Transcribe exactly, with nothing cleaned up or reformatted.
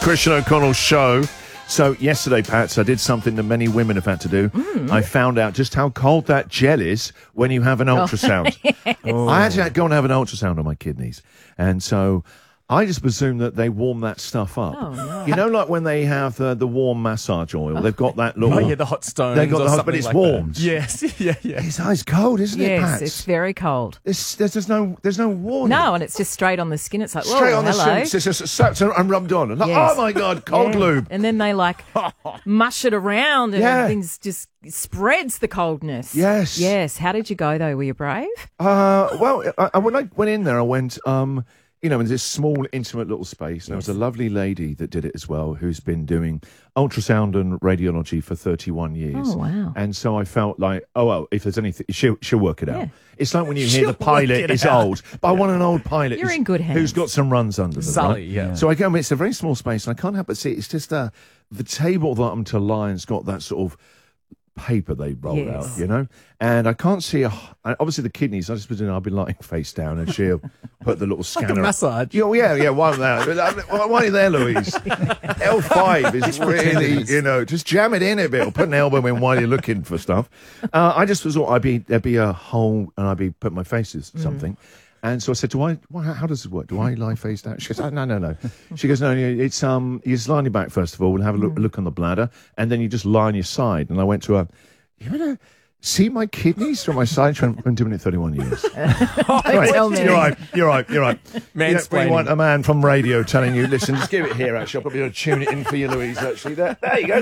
Christian O'Connell's show. So yesterday, Pats, I did something that many women have had to do. Mm. I found out just how cold that gel is when you have an ultrasound. Oh. I had to go and have an ultrasound on my kidneys. And so I just presumed that they warm that stuff up. Oh, no. You know, like when they have uh, the warm massage oil, they've got that little... Oh, yeah, the hot stones. They've got or the hot, something but it's like warmed. That. Yes, yeah, yeah. It's ice cold, isn't it, Yes, Pats? it's very cold. There's, there's, there's no there's no warning. No, and it's just straight on the skin. It's like, whoa, Straight on hello. the skin. It's just, it's just, so I'm rubbed on. And like, Yes. oh, my God, cold Yeah. lube. And then they, like, mush it around and Yeah. things just spreads the coldness. Yes. Yes. How did you go, though? Were you brave? Uh, well, I, I, when I went in there, I went, um, you know, in this small, intimate little space. And there was a lovely lady that did it as well, who's been doing ultrasound and radiology for thirty-one years. Oh, wow. And so I felt like, oh, well, if there's anything, she'll, she'll work it out. Yeah. It's like when you hear She'll the pilot work it is out. old. But I want an old pilot You're who's, in good hands. who's got some runs under them. Sully, right? yeah. So I go, it's a very small space, and I can't help but see it's just uh, the table that I'm to lie and's got that sort of paper they roll Yes. out, you know, and I can't see a, obviously the kidneys. I just presume I'll be lying face down and she'll put the little scanner. Like a massage. Yeah, yeah, yeah. Why that? Why are you there, Louise? L five is really, you know, just jam it in a bit or put an elbow in while you're looking for stuff. Uh, I just thought I'd be there'd be a hole and I'd be putting my face as something. And so I said, "Do I? Well, how does it work? Do I lie face down?" She goes, oh, "No, no, no." She goes, "No, it's um, you just lie on your back first of all. We'll have a look, look on the bladder, and then you just lie on your side." And I went to her. You want to see my kidneys from my side? She went, I've been doing it thirty-one years. Don't tell me. You're right. You're right. You're right. You don't Mansplaining. really want a man from radio telling you, "Listen, just give it here." Actually, I'll probably tune it in for you, Louise. Actually, there, there you go.